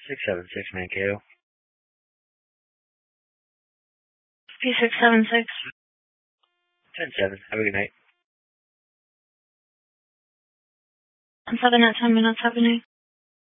676 Mankato. P676. 10-7. Have a good night. I'm 7 at 10 minutes. Have a night.